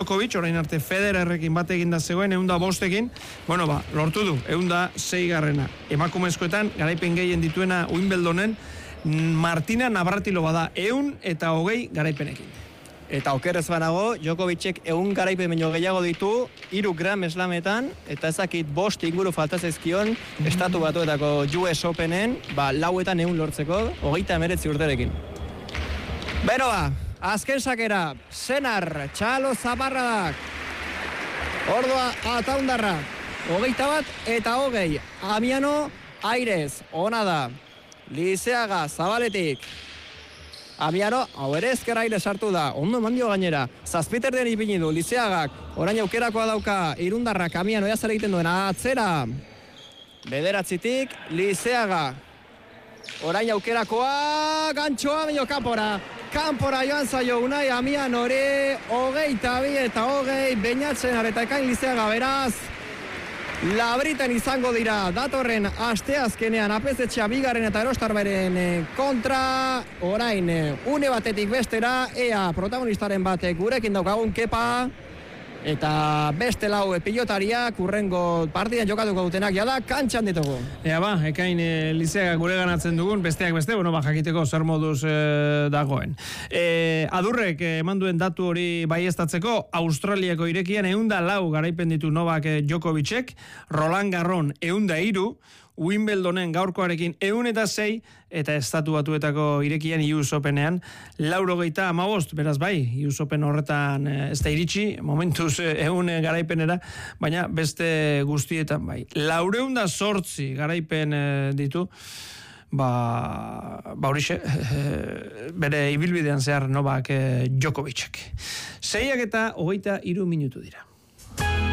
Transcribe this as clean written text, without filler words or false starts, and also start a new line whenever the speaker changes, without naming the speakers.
Djokovic, orain arte Federerrekin bat eginda zegoen, 105ekin, lortu du, 106garrena. Emakumezkoetan, garaipen gehien dituena Wimbledonen, Martina Navratilova da, 120 garaipenekin.
Eta okerrez banago, Djokovicek 100 garaipen baino gehiago ditu, 3 Grand Slametan, eta ezakit 5 inguru falta zaizkion, Estatu Batuetako US Openen, 4etan 100 lortzeko, 39 urterekin. Beroa, azken sakera, Senar, Txalo Zaparradak, Ordua Ataundarra, 21 eta 20, Amiano, Airez, ona da, Lizeaga, Zabaletik, Amiano, hau ere ezkerra aire sartu da, ondo mandio gainera, Zazpiter den ipini du, Lizeagak, orain aukerakoa dauka, Irundarrak, Amiano, eazara egiten duen, atzera, Bederatzitik, Lizeaga, orain aukerakoa, gantxoa, baino kanpora joan zaio, Unai Amiano hori, 22 eta 20, Beñatzen eta ekain Lizeaga, beraz, Labritan izango dira datorren asteazkenean apezetxea bigarren eta erostarberen kontra, orain une batetik bestera, ea protagonistaren batek gurekin daukagun Kepa, eta beste lau pilotariak urrengo partidan jokatuko dutenak jada kantxan ditugu.
Ea ekain Lizeaga gure ganatzen dugun, besteak beste, jakiteko zer moduz dagoen. Adurrek eman duen datu hori baieztatzeko, Australiako irekian 104 garaipen ditu Novak Djokovicek, Roland Garros 103, Wimbledonen gaurkoarekin 106, eta Estatu Batuetako irekian US Openean 95, beraz US Open horretan ez da iritsi, momentuz 100 garaipenera, baina beste guztietan 408 garaipen ditu, horixe, bere ibilbidean zehar Novak Djokovicek. 6 eta 23 minutu dira.